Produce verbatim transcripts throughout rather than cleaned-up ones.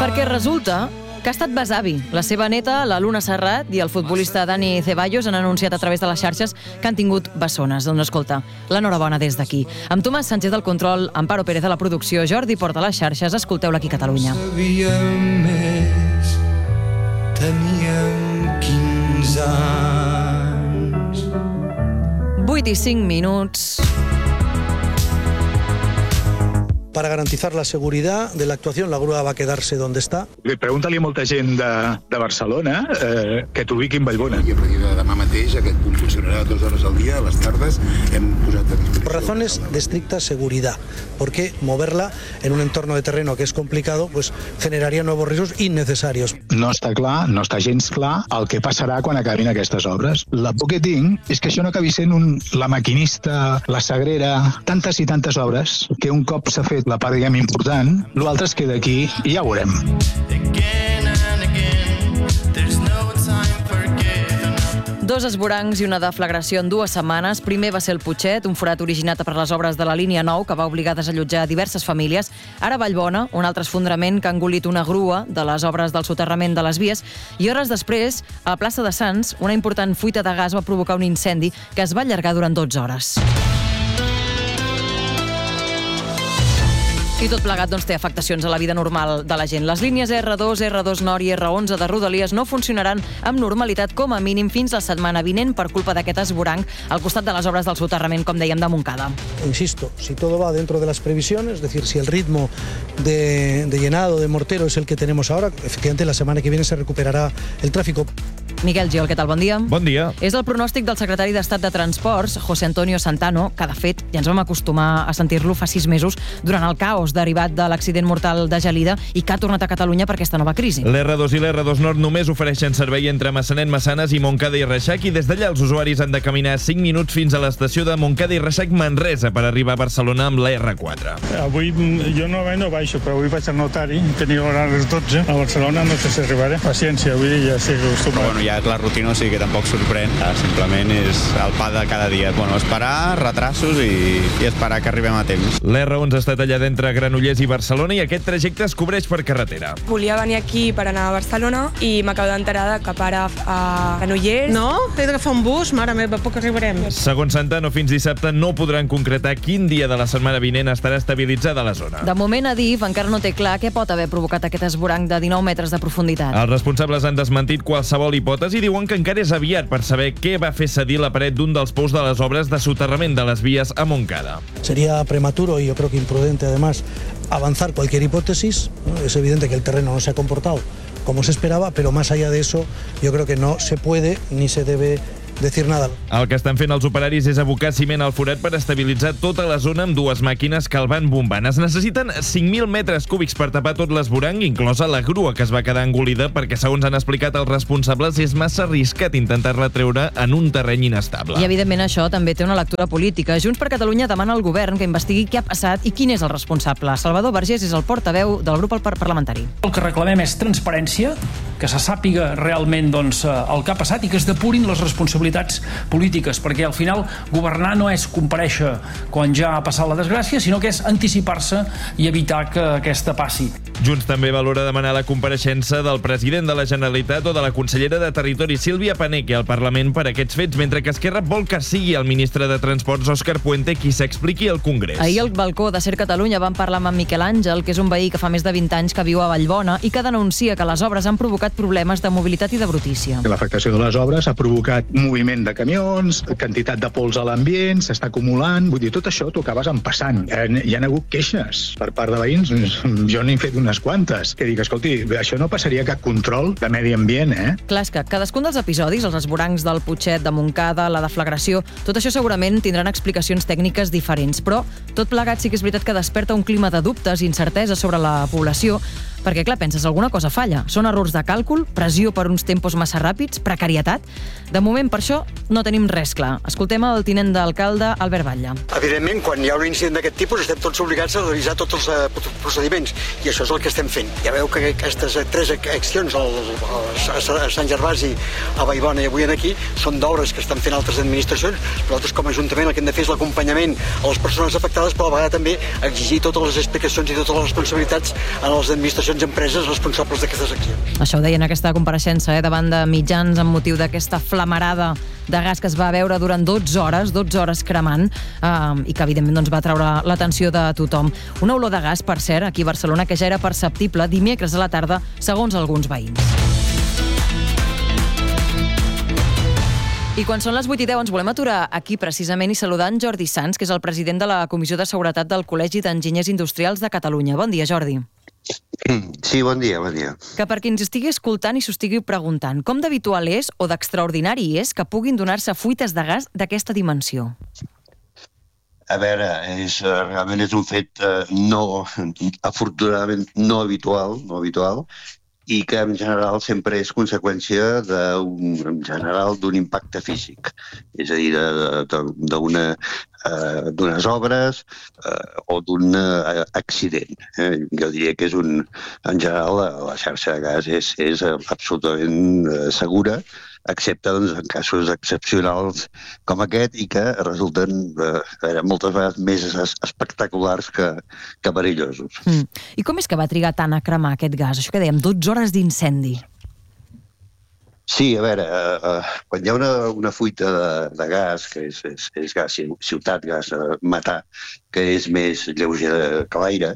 Perquè resulta que ha estat besavi. La seva neta, la Luna Serrat, i el futbolista Dani Ceballos han anunciat a través de les xarxes que han tingut bessones. Doncs escolta, l'enhorabona des d'aquí. Amb Tomàs Sánchez del control, Amparo Pérez a la producció, Jordi Porta a les xarxes, escolteu-la aquí a Catalunya. Sabíem més, teníem quinze anys. vuit i cinc minuts. Para garantizar la seguridad de la actuación, la grúa va a quedarse donde está. Pregunta-li a molta gent de, de Barcelona eh, que t'ubiqui en Vallbona. I a partir de demà mateix aquest punt funcionarà dues hores al dia, a les tardes hem posat a disposició. Por razones de estricta seguridad, porque moverla en un entorno de terreno que es complicado, pues generaría nuevos riesgos innecesarios. No està clar, no està gens clar el que passarà quan acabin aquestes obres. La por que tinc és que això no acabi sent un, la maquinista, la sagrera, tantes i tantes obres, que un cop s'ha fet la part, diguem, important, l'altre es queda aquí i ja ho veurem. Dos esvorancs i una deflagració en dues setmanes. Primer va ser el Putxet, un forat originat per les obres de la línia nou que va obligar a desallotjar diverses famílies. Ara Vallbona, un altre esfondrament que ha engolit una grua de les obres del soterrament de les vies. I hores després, a la plaça de Sants, una important fuita de gas va provocar un incendi que es va allargar durant dotze hores. I tot plegat doncs, té afectacions a la vida normal de la gent. Les línies erre dos, erre dos Nord i erre onze de Rodalies no funcionaran amb normalitat com a mínim fins la setmana vinent per culpa d'aquest esvoranc al costat de les obres del soterrament, com dèiem, de Montcada. Insisto, si todo va dentro de las previsiones, es decir, si el ritmo de, de llenado de mortero es el que tenemos ahora, efectivamente la semana que viene se recuperará el tráfico. Miquel Gil, què tal? Bon dia. Bon dia. És el pronòstic del secretari d'Estat de Transports, José Antonio Santano, que, de fet, ja ens vam acostumar a sentir-lo fa sis mesos durant el caos derivat de l'accident mortal de Gelida i que ha tornat a Catalunya per aquesta nova crisi. L'erre dos i l'erre dos Nord només ofereixen servei entre Massanet, Massanes i Montcada i Reixac, i des d'allà els usuaris han de caminar cinc minuts fins a l'estació de Montcada i Reixac Manresa per arribar a Barcelona amb la erre quatre. Avui jo no, no baixo, però avui vaig al notari, tenia hora a les dotze. A Barcelona no sé si arribaré. Paciència, avui ja estic acostumat. Bueno, ja la rutina o sigui que tampoc sorprèn. Simplement és el pa de cada dia. Bueno, esperar, retrasos i, i esperar que arribem a temps. L'erre onze està tallada entre Granollers i Barcelona i aquest trajecte es cobreix per carretera. Volia venir aquí per anar a Barcelona i m'acabo d'enterar que para a Granollers. No, he d'agafar un bus, mare meva, poc arribarem. Segons Santano, fins dissabte no podran concretar quin dia de la setmana vinent estarà estabilitzada la zona. De moment, Adif encara no té clar què pot haver provocat aquest esvoranc de dinou metres de profunditat. Els responsables han desmentit qualsevol hipòtesi i diuen que encara és aviat per saber què va fer cedir la paret d'un dels pous de les obres de soterrament de les vies a Montcada. Sería prematuro y yo creo que imprudente además avanzar cualquier hipótesis. Es evidente que el terreno no se ha comportado como se esperaba, pero más allá de eso yo creo que no se puede ni se debe decir nada. El que estan fent els operaris és abocar ciment al forat per estabilitzar tota la zona amb dues màquines que el van bombant. Es necessiten cinc mil metres cúbics per tapar tot l'esvoranc, inclosa la grua que es va quedar engolida perquè, segons han explicat els responsables, és massa arriscat intentar-la treure en un terreny inestable. I, evidentment, això també té una lectura política. Junts per Catalunya demana al govern que investigui què ha passat i quin és el responsable. Salvador Vergés és el portaveu del grup parlamentari. El que reclamem és transparència, que se sàpiga realment doncs, el que ha passat i que es depurin les responsabilitats polítiques, perquè al final governar no és comparèixer quan ja ha passat la desgràcia, sinó que és anticipar-se i evitar que aquesta passi. Junts també valora demanar la compareixença del president de la Generalitat o de la consellera de Territori, Sílvia Paneque, al Parlament per aquests fets, mentre que Esquerra vol que sigui el ministre de Transports, Òscar Puente, qui s'expliqui al Congrés. Ahir al balcó de Ser Catalunya vam parlar amb en Miquel Àngel, que és un veí que fa més de vint anys que viu a Vallbona i que denuncia que les obres han provocat problemes de mobilitat i de brutícia. L'afectació de les obres ha provocat moviment de camions, quantitat de pols a l'ambient, s'està acumulant. Vull dir, tot això t'ho acabes empassant. Hi ha hagut queixes per part de veïns. Jo n'he fet unes quantes. Que dic, escolti, això no passaria cap control de medi ambient, eh? Clar, és que cadascun dels episodis, els esvorancs del Putxet, de Montcada, la deflagració, tot això segurament tindran explicacions tècniques diferents, però tot plegat sí que és veritat que desperta un clima de dubtes i incertesa sobre la població, perquè, clar, penses, alguna cosa falla. Són errors de càlcul, pressió per uns tempos massa ràpids, precarietat. De moment, per això, no tenim res clar. Escoltem el tinent d'alcalde, Albert Batlle. Evidentment, quan hi ha un incident d'aquest tipus, estem tots obligats a revisar tots els uh, procediments, i això és el que estem fent. Ja veu que aquestes tres accions, a Sant Gervasi, a Vallbona i avui aquí, són d'obres que estan fent altres administracions. Nosaltres, com a Ajuntament, el que hem de fer és l'acompanyament a les persones afectades, però a la vegada també exigir totes les explicacions i totes les responsabilitats a les administracions diferents empreses responsables d'aquestes accions. Això ho deia en aquesta compareixença, eh, davant de mitjans amb motiu d'aquesta flamarada de gas que es va veure durant dotze hores, dotze hores cremant, eh, i que evidentment doncs, va treure l'atenció de tothom. Una olor de gas, per cert, aquí a Barcelona, que ja era perceptible dimecres a la tarda, segons alguns veïns. I quan són les vuit i deu ens volem aturar aquí precisament i saludar en Jordi Sans, que és el president de la Comissió de Seguretat del Col·legi d'Enginyers Industrials de Catalunya. Bon dia, Jordi. Sí, bon dia, bon dia. Que per qui ens estigui escoltant i s'ho estigui preguntant, com d'habitual és o d'extraordinari és que puguin donar-se fuites de gas d'aquesta dimensió? A veure, és, realment és un fet eh, no, afortunadament no habitual, no habitual, i que en general sempre és conseqüència d'un, en general d'un impacte físic, és a dir, d'una Uh, d'unes obres uh, o d'un uh, accident. Eh? Jo diria que és un... En general, la, la xarxa de gas és, és uh, absolutament uh, segura, excepte doncs, en casos excepcionals com aquest i que resulten uh, veure, moltes vegades més espectaculars que, que perillosos. Mm. I com és que va trigar tant a cremar aquest gas? Això que dèiem, dotze hores d'incendi. Sí, a veure, uh, uh, quan hi ha una, una fuita de, de gas, que és, és, és gas ciutat, gas uh, metà, que és més lleuger que l'aire,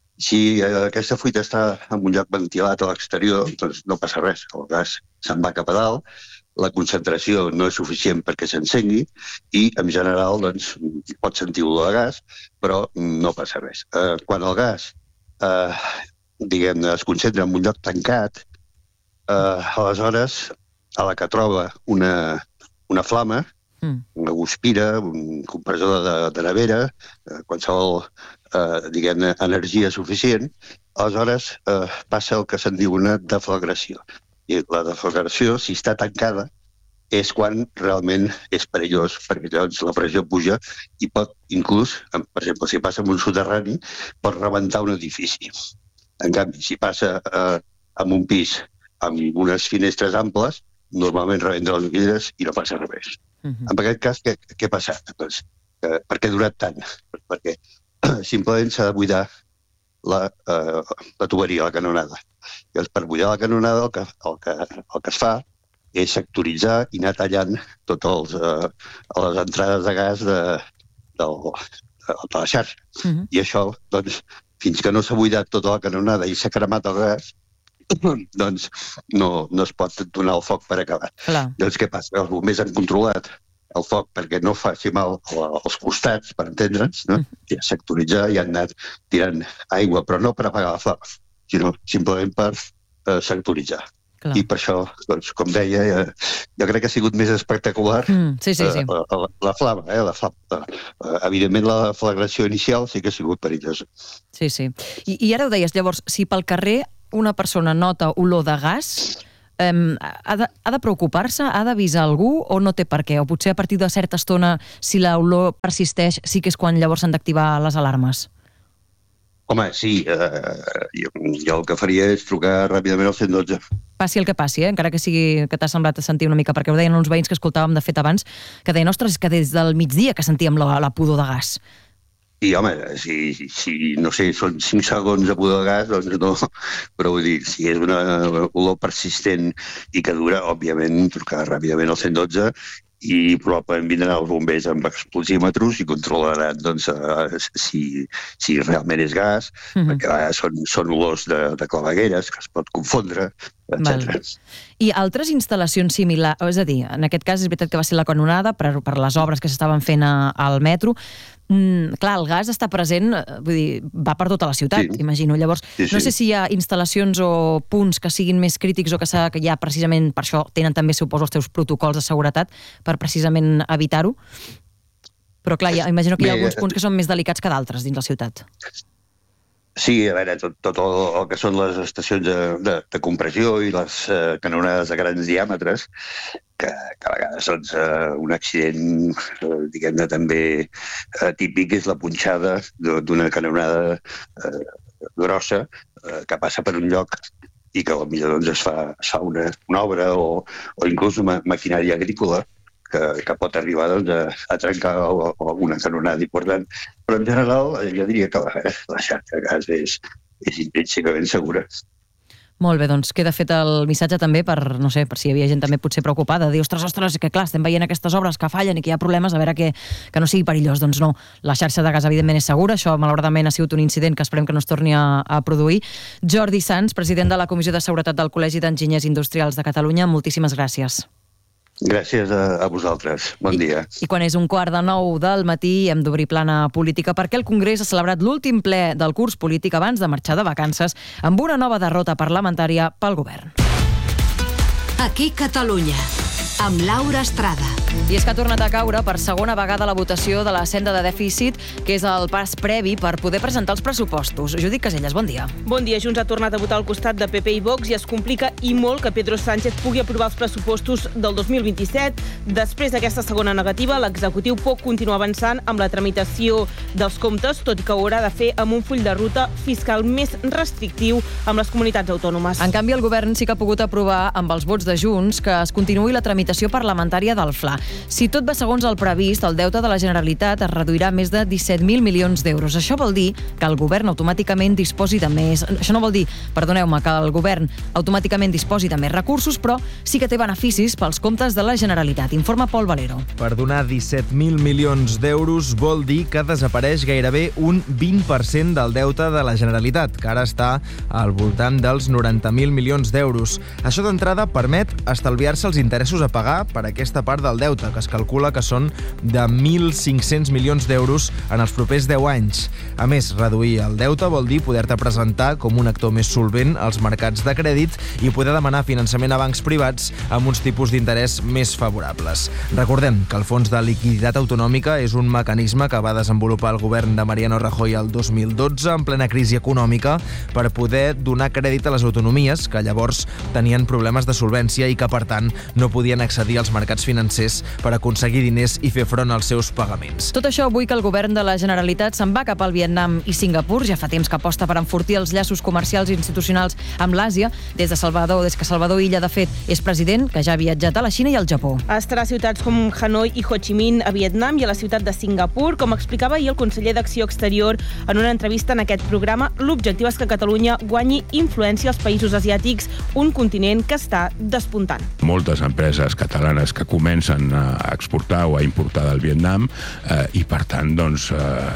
si uh, aquesta fuita està en un lloc ventilat a l'exterior, doncs no passa res, el gas se'n va cap a dalt, la concentració no és suficient perquè s'encengui i, en general, doncs, pot sentir olor de gas, però no passa res. Uh, quan el gas uh, diguem-ne, es concentra en un lloc tancat, Uh, aleshores, a la que troba una, una flama, mm. una guspira, un compressor de, de nevera, uh, qualsevol uh, diguem-ne, energia suficient, aleshores uh, passa el que se'n diu una deflagració. I la deflagració, si està tancada, és quan realment és perillós, perquè llavors la pressió puja i pot, inclús, per exemple, si passa en un soterrani, pot rebentar un edifici. En canvi, si passa uh, en un pis amb unes finestres amples, normalment rebenta les vidres i no passa res. Uh -huh. En aquest cas, què, què ha passat? Doncs, eh, per què ha durat tant? Perquè simplement s'ha de buidar la, eh, la tuberia, la canonada. I per buidar la canonada el que, el que, el que es fa és sectoritzar i anar tallant totes eh, les entrades de gas de, de, de, de la xarxa. Uh -huh. I això, doncs, fins que no s'ha buidat tota la canonada i s'ha cremat el gas, doncs no, no es pot donar el foc per acabar. Clar. Doncs què passa? Els bombers han controlat el foc perquè no faci mal als costats, per entendre'ns, no? I a sectoritzar i han anat tirant aigua, però no per apagar la flama, sinó simplement per eh, sectoritzar. Clar. I per això, doncs, com deia, eh, jo crec que ha sigut més espectacular mm, sí, sí, sí. Eh, la, la, la flama. Eh, la flama. Eh, evidentment, la flagració inicial sí que ha sigut perillosa. Sí, sí. I, I ara ho deies, llavors, si pel carrer una persona nota olor de gas, eh, ha de, ha de preocupar-se, ha d'avisar algú o no té per què? O potser a partir de certa estona, si l'olor persisteix, sí que és quan llavors s'han d'activar les alarmes? Home, sí. Eh, jo, jo el que faria és trucar ràpidament al cent dotze. Passi el que passi, eh? Encara que sigui que t'ha semblat sentir una mica, perquè ho deien uns veïns que escoltàvem de fet abans, que deien, ostres, és que des del migdia que sentíem la, la pudor de gas. I, home, si, si, no sé, són cinc segons de pudor de gas, doncs no. Però vull dir, si és una olor persistent i que dura, òbviament, trucar ràpidament al cent dotze i probablement vindran els bombers amb explosímetres i controlaran doncs, si, si realment és gas, uh-huh. perquè a vegades són, són olors de, de clavegueres que es pot confondre, etcètera. I altres instal·lacions similars, és a dir, en aquest cas és veritat que va ser la canonada per, per les obres que s'estaven fent a, al metro. Mm, clar, el gas està present, vull dir, va per tota la ciutat, sí. Imagino. Llavors, sí, sí. No sé si hi ha instal·lacions o punts que siguin més crítics o que, que ja precisament per això tenen també, suposo, els teus protocols de seguretat per precisament evitar-ho. Però clar, ja, imagino que hi ha Bé, alguns punts que són més delicats que d'altres dins la ciutat. Sí, a veure, tot, tot el, el que són les estacions de, de, de compressió i les eh, canonades de grans diàmetres, que, que a vegades doncs, eh, un accident, eh, diguem-ne, també eh, típic és la punxada d'una canonada eh, grossa eh, que passa per un lloc i que potser doncs, es fa, es fa una, una obra o, o inclús una maquinària agrícola que, que pot arribar doncs, a, a trencar una canonada important. Però en general jo diria que la, la xarxa de gas és, és intrínsecament segura. Molt bé, doncs queda fet el missatge també per, no sé, per si hi havia gent també potser preocupada, dir, ostres, ostres, que clar, estem veient aquestes obres que fallen i que hi ha problemes, a veure que, que no sigui perillós. Doncs no, la xarxa de gas evidentment és segura, això malauradament ha sigut un incident que esperem que no es torni a, a produir. Jordi Sans, president de la Comissió de Seguretat del Col·legi d'Enginyers Industrials de Catalunya, moltíssimes gràcies. Gràcies a, a vosaltres. Bon dia. I, I quan és un quart de nou del matí hem d'obrir plana política perquè el Congrés ha celebrat l'últim ple del curs polític abans de marxar de vacances amb una nova derrota parlamentària pel govern. Aquí Catalunya, amb Laura Estrada. I és que ha tornat a caure per segona vegada la votació de la senda de dèficit, que és el pas previ per poder presentar els pressupostos. Judit Casellas, bon dia. Bon dia. Junts ha tornat a votar al costat de P P i Vox i es complica i molt que Pedro Sánchez pugui aprovar els pressupostos del dos mil vint-i-set. Després d'aquesta segona negativa, l'executiu pot continuar avançant amb la tramitació dels comptes, tot i que ho haurà de fer amb un full de ruta fiscal més restrictiu amb les comunitats autònomes. En canvi, el govern sí que ha pogut aprovar amb els vots de Junts que es continuï la tramitació parlamentària del Fla. Si tot va segons el previst, el deute de la Generalitat es reduirà més de disset mil milions d'euros. Això vol dir que el govern automàticament disposi de més... Això no vol dir, perdoneu-me, que el govern automàticament disposi de més recursos, però sí que té beneficis pels comptes de la Generalitat. Informa Pol Valero. Per donar disset mil milions d'euros vol dir que desapareix gairebé un vint per cent del deute de la Generalitat, que ara està al voltant dels noranta mil milions d'euros. Això d'entrada permet estalviar-se els interessos a pagar per aquesta part del deute, que es calcula que són de mil cinc-cents milions d'euros en els propers deu anys. A més, reduir el deute vol dir poder-te presentar com un actor més solvent als mercats de crèdit i poder demanar finançament a bancs privats amb uns tipus d'interès més favorables. Recordem que el Fons de Liquiditat Autonòmica és un mecanisme que va desenvolupar el govern de Mariano Rajoy el dos mil dotze en plena crisi econòmica per poder donar crèdit a les autonomies que llavors tenien problemes de solvència i que, per tant, no podien accedir als mercats financers per aconseguir diners i fer front als seus pagaments. Tot això avui que el govern de la Generalitat se'n va cap al Vietnam i Singapur. Ja fa temps que aposta per enfortir els llaços comercials i institucionals amb l'Àsia. Des de Salvador, des que Salvador Illa, de fet, és president, que ja ha viatjat a la Xina i al Japó. Estarà a ciutats com Hanoi i Ho Chi Minh a Vietnam i a la ciutat de Singapur. Com explicava ahir el conseller d'Acció Exterior en una entrevista en aquest programa, l'objectiu és que Catalunya guanyi influència als països asiàtics, un continent que està despuntant. Moltes empreses catalanes que comencen a exportar o a importar del Vietnam eh, i per tant doncs,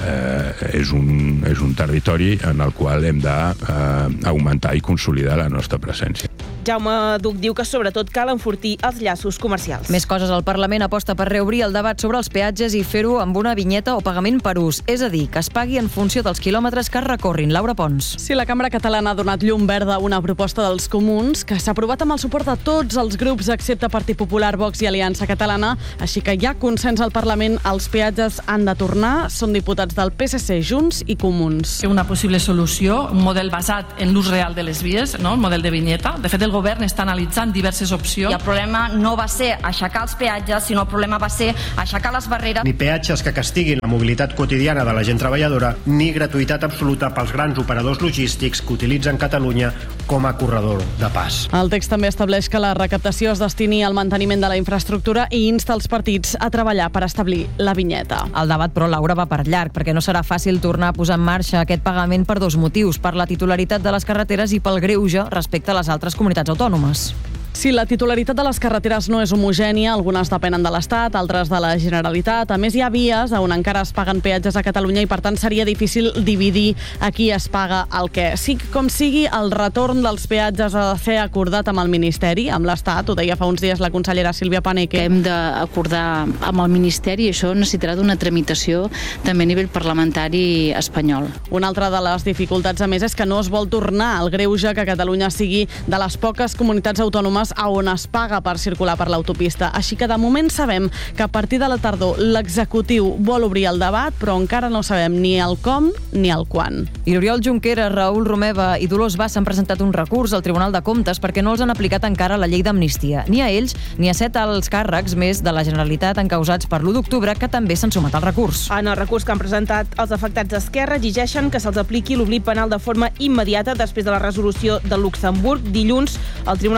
eh, és, un, és un territori en el qual hem d'augmentar eh, i consolidar la nostra presència. Jaume Duc diu que sobretot cal enfortir els llaços comercials. Més coses. El Parlament aposta per reobrir el debat sobre els peatges i fer-ho amb una vinyeta o pagament per ús, és a dir, que es pagui en funció dels quilòmetres que es recorrin. Laura Pons. Sí, la Cambra Catalana ha donat llum verda a una proposta dels comuns que s'ha aprovat amb el suport de tots els grups excepte Partit Popular, Vox i Aliança Catalana, així que hi ha consens al Parlament, els peatges han de tornar, són diputats del P S C, Junts i Comuns. Una possible solució, un model basat en l'ús real de les vies, no? El model de vinyeta. De fet, el govern està analitzant diverses opcions. I el problema no va ser aixecar els peatges, sinó el problema va ser aixecar les barreres. Ni peatges que castiguin la mobilitat quotidiana de la gent treballadora, ni gratuïtat absoluta pels grans operadors logístics que utilitzen Catalunya com a corredor de pas. El text també estableix que la recaptació es destini al manteniment de la infraestructura i insta els partits a treballar per establir la vinyeta. El debat, però, Laura, va per llarg, perquè no serà fàcil tornar a posar en marxa aquest pagament per dos motius, per la titularitat de les carreteres i pel greuge respecte a les altres comunitats autònomes. Sí, la titularitat de les carreteres no és homogènia, algunes depenen de l'Estat, altres de la Generalitat. A més, hi ha vies on encara es paguen peatges a Catalunya i, per tant, seria difícil dividir a qui es paga el què. Sí, com sigui, el retorn dels peatges ha de ser acordat amb el Ministeri, amb l'Estat. Ho deia fa uns dies la consellera Sílvia Paneque. Hem d'acordar amb el Ministeri i això necessitarà d'una tramitació també a nivell parlamentari espanyol. Una altra de les dificultats, a més, és que no es vol tornar al greuge que Catalunya sigui de les poques comunitats autònomes a on es paga per circular per l'autopista. Així que de moment sabem que a partir de la tardor l'executiu vol obrir el debat, però encara no sabem ni el com ni el quan. I Oriol Junqueras, Raül Romeva i Dolors Bassa han presentat un recurs al Tribunal de Comptes perquè no els han aplicat encara la llei d'amnistia. Ni a ells ni a set alts càrrecs més de la Generalitat encausats per l'u d'octubre, que també s'han sumat al recurs. En el recurs que han presentat els afectats d'Esquerra exigeixen que se'ls apliqui l'oblit penal de forma immediata després de la resolució de Luxemburg. Dilluns, el Tribunal de Comptes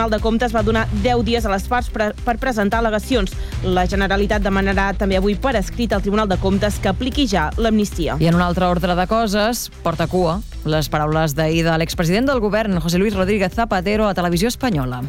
es va donar deu dies a les parts per, per presentar al·legacions. La Generalitat demanarà també avui per escrit al Tribunal de Comptes que apliqui ja l'amnistia. I en un altre ordre de coses, porta cua les paraules d'ahir de l'expresident del govern, José Luis Rodríguez Zapatero, a Televisió Espanyola.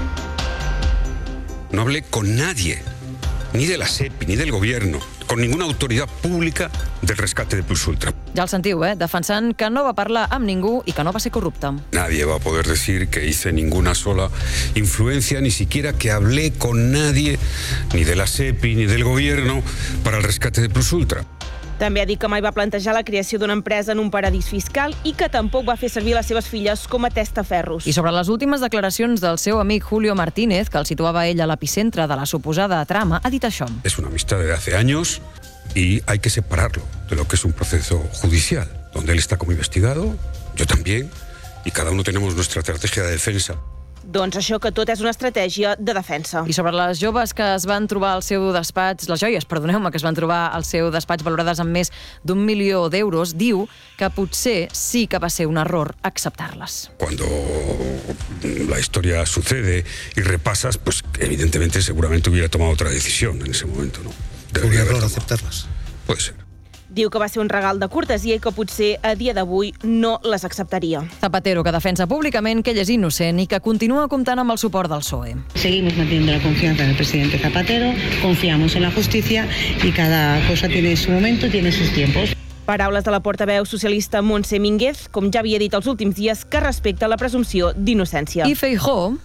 No hablé con nadie, ni de la SEPI, ni del gobierno, con ninguna autoridad pública del rescate de Plus Ultra. Ja el sentiu, eh? Defensant que no va parlar amb ningú i que no va ser corrupte. Nadie va a poder decir que hice ninguna sola influencia, ni siquiera que hablé con nadie, ni de la SEPI, ni del gobierno, para el rescate de Plus Ultra. També ha dit que mai va plantejar la creació d'una empresa en un paradís fiscal i que tampoc va fer servir les seves filles com a testaferros. I sobre les últimes declaracions del seu amic Julio Martínez, que el situava ell a l'epicentre de la suposada trama, ha dit això. Es una amistad de hace años y hay que separarlo de lo que es un proceso judicial, donde él está como investigado, yo también, y cada uno tenemos nuestra estrategia de defensa. Doncs això, que tot és una estratègia de defensa. I sobre les joves que es van trobar al seu despatx, les joies, perdoneu-me, que es van trobar al seu despatx valorades amb més d'un milió d'euros, diu que potser sí que va ser un error acceptar-les. Cuando la historia sucede y repasas, pues evidentemente seguramente hubiera tomado otra decisión en ese momento, ¿no? ¿Fue un error aceptarlas? Puede ser. Diu que va ser un regal de cortesia i que potser a dia d'avui no les acceptaria. Zapatero, que defensa públicament que ell és innocent i que continua comptant amb el suport del P S O E. Seguimos manteniendo la confianza en el presidente Zapatero, confiamos en la justicia y cada cosa tiene su momento, tiene sus tiempos. Paraules de la portaveu socialista Montse Mínguez, com ja havia dit els últims dies, que respecta la presumpció d'innocència. I Feijóo.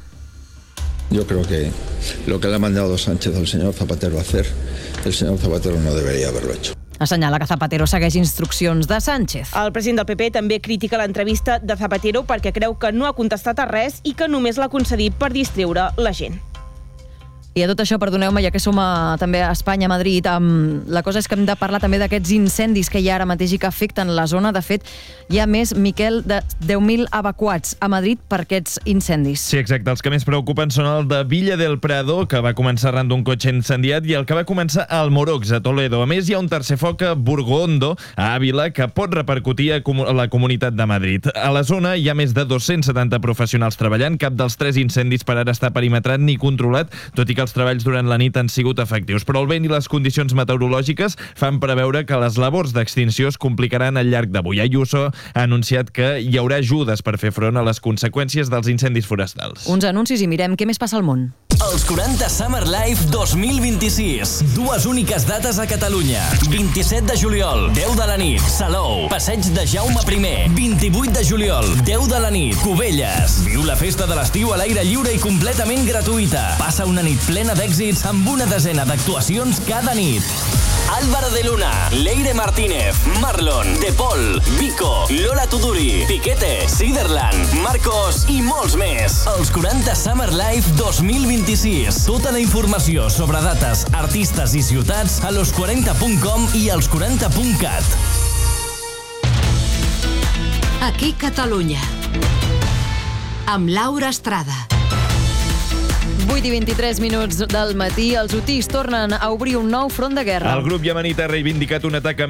Yo creo que lo que le ha mandado Sánchez al señor Zapatero a hacer, el señor Zapatero no debería haberlo hecho. Assenyala que Zapatero segueix instruccions de Sánchez. El president del P P també critica l'entrevista de Zapatero perquè creu que no ha contestat a res i que només l'ha concedit per distreure la gent. I a tot això, perdoneu-me, ja que som a, també a Espanya, a Madrid, um, la cosa és que hem de parlar també d'aquests incendis que hi ha ara mateix i que afecten la zona. De fet, hi ha més, Miquel, de deu mil evacuats a Madrid per aquests incendis. Sí, exacte. Els que més preocupen són el de Villa del Prado, que va començar arran d'un cotxe incendiat, i el que va començar a Almorox, a Toledo. A més, hi ha un tercer foc a Burgondo, a Àvila, que pot repercutir a la Comunitat de Madrid. A la zona hi ha més de dos-cents setanta professionals treballant. Cap dels tres incendis per ara està perimetrat ni controlat, tot i que els treballs durant la nit han sigut efectius. Però el vent i les condicions meteorològiques fan preveure que les labors d'extinció es complicaran al llarg d'avui. Ayuso ha anunciat que hi haurà ajudes per fer front a les conseqüències dels incendis forestals. Uns anuncis i mirem què més passa al món. Els quaranta Summer Life dos mil vint-i-sis. Dues úniques dates a Catalunya. vint-i-set de juliol, deu de la nit, Salou. Passeig de Jaume primer. vint-i-vuit de juliol, deu de la nit, Cubelles. Viu la festa de l'estiu a l'aire lliure i completament gratuïta. Passa una nit plena d'èxits amb una desena d'actuacions cada nit. Álvaro de Luna, Leire Martínez, Marlon, De Paul, Vico, Lola Tuduri, Piquete, Siderland, Marcos i molts més. Els quaranta Summer Life dos mil vint-i-sis. Tota la informació sobre dates, artistes i ciutats a los quaranta punt com i als quaranta punt cat. Aquí Catalunya. Amb Laura Estrada. vuit i vint-i-tres minuts del matí, els houthis tornen a obrir un nou front de guerra. El grup iemenita ha reivindicat un atac